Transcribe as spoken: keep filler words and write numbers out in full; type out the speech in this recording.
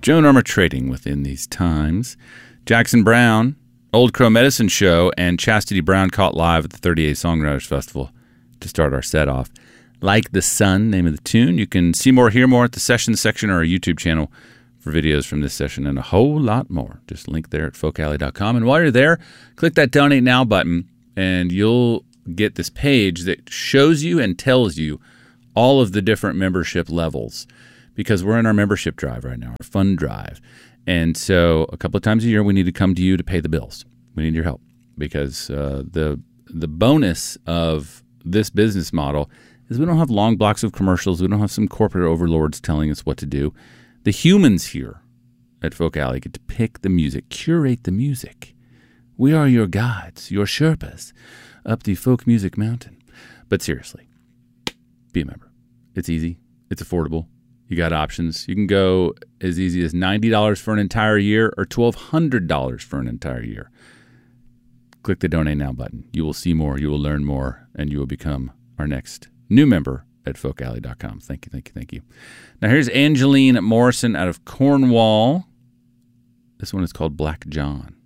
Joan Armour Trading within these times. Jackson Browne, Old Crow Medicine Show, and Chastity Brown caught live at the thirty-eighth Songwriters Festival to start our set off. Like the Sun, name of the tune. You can see more, hear more at the sessions section or our YouTube channel for videos from this session and a whole lot more. Just link there at folk alley dot com. And while you're there, click that Donate Now button, and you'll get this page that shows you and tells you all of the different membership levels, because we're in our membership drive right now, our fund drive. And so a couple of times a year, we need to come to you to pay the bills. We need your help, because uh, the the bonus of this business model is we don't have long blocks of commercials. We don't have some corporate overlords telling us what to do. The humans here at Folk Alley get to pick the music, curate the music. We are your guides, your Sherpas up the folk music mountain. But seriously, be a member. It's easy. It's affordable. You got options. You can go as easy as ninety dollars for an entire year or twelve hundred dollars for an entire year. Click the Donate Now button. You will see more. You will learn more, and you will become our next new member at folk alley dot com. Thank you, thank you, thank you. Now here's Angeline Morrison out of Cornwall. This one is called Black John.